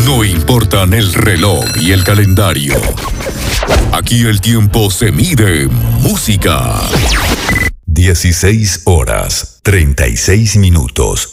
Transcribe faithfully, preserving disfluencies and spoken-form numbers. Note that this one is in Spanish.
No importan el reloj y el calendario. Aquí el tiempo se mide en música. dieciséis horas, treinta y seis minutos.